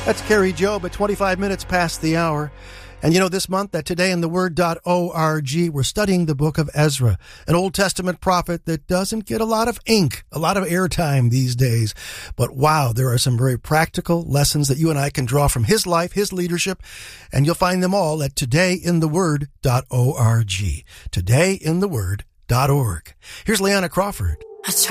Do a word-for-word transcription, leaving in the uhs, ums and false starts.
That's Carrie Job at twenty-five minutes past the hour. And you know, this month at today in the word dot org, we're studying the book of Ezra, an Old Testament prophet that doesn't get a lot of ink, a lot of airtime these days. But wow, there are some very practical lessons that you and I can draw from his life, his leadership, and you'll find them all at today in the word dot org. today in the word dot org. Here's Leanna Crawford.